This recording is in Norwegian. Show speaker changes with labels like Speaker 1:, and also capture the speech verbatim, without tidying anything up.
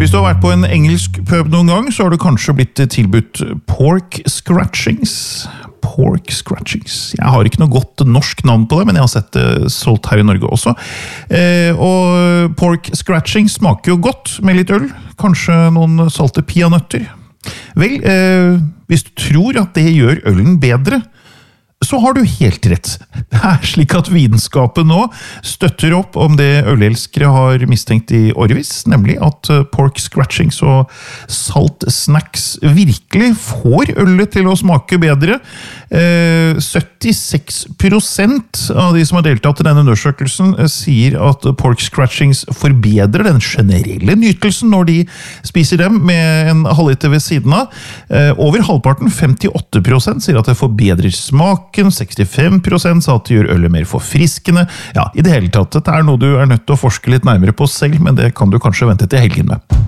Speaker 1: Hvis du har vært på en engelsk pub noen gang, så har du kanskje blitt tilbudt pork scratchings. Pork scratchings. Jeg har ikke noe godt norsk navn på det, men jeg har sett det solgt her i Norge også. Eh, og pork scratchings smaker jo godt med litt øl. Kanskje noen salte peanøtter. Vel, eh, hvis du tror at det gjør ølen bedre, så har du helt rett. Det er slik at vitenskapen nå støtter opp om det ølelskere har mistenkt i årevis, nemlig at pork scratchings og salt snacks virkelig får ølet til å smake bedre. Eh, syttiseks prosent av de som har deltatt i denne undersøkelsen sier at pork scratchings forbedrer den generelle nytelsen når de spiser dem med en halvliter ved siden av. Eh, over halvparten, femtiåtte prosent, sier at det forbedrer smak. sekstifem prosent sa at det gjør ølet mer forfriskende. Ja, i det hele tatt, dette er noe du er nødt til å forske litt nærmere på selv, men det kan du kanskje vente til helgen med.